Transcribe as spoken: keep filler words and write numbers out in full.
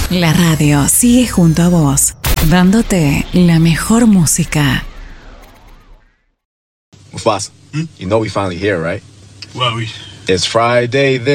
La radio sigue junto a vos, dándote la mejor música. Mufasa, Hmm? you know we finally here, right? Well, we... It's Friday then.